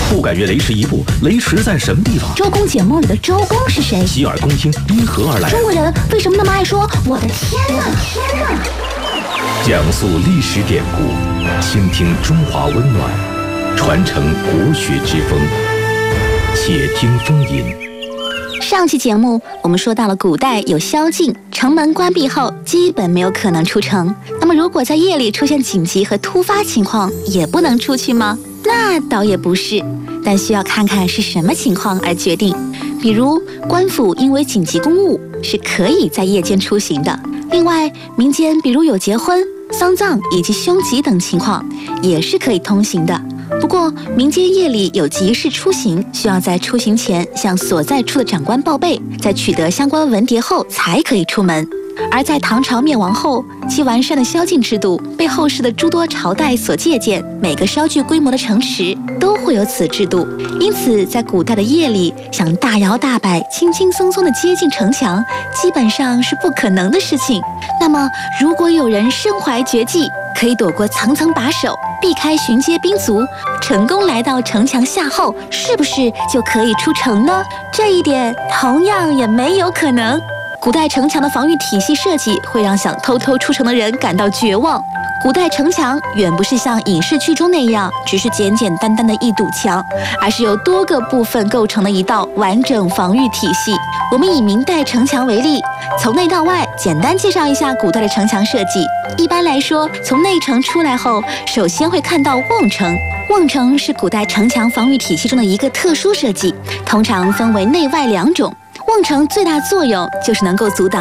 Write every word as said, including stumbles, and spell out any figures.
不敢越雷池一步，雷池在什么地方？ 周公解梦里的周公是谁？ 洗耳恭听，因何而来？ 中国人为什么那么爱说我的天哪，天哪？ 讲述历史典故，倾听中华温暖，传承国学之风。且听风吟。 上期节目我们说到了古代有宵禁，城门关闭后基本没有可能出城。那么如果在夜里出现紧急和突发情况，也不能出去吗？那倒也不是，但需要看看是什么情况而决定。比如官府因为紧急公务是可以在夜间出行的。另外，民间比如有结婚、丧葬以及凶吉等情况，也是可以通行的。不过，民间夜里有急事出行，需要在出行前向所在处的长官报备，在取得相关文牒后才可以出门。而在唐朝灭亡后，其完善的宵禁制度被后世的诸多朝代所借鉴，每个稍具规模的城池都会有此制度。因此，在古代的夜里，想大摇大摆、轻轻松松地接近城墙，基本上是不可能的事情。那么，如果有人身怀绝技，可以躲过层层把守，避开巡街兵卒，成功来到城墙下后，是不是就可以出城呢？这一点同样也没有可能。古代城墙的防御体系设计会让想偷偷出城的人感到绝望。古代城墙远不是像影视剧中那样只是简简单单的一堵墙，而是由多个部分构成的一道完整防御体系。我们以明代城墙为例，从内到外简单介绍一下古代的城墙设计。一般来说，从内城出来后，首先会看到瓮城。瓮城是古代城墙防御体系中的一个特殊设计，通常分为内外两种。瓮城最大作用就是能够阻挡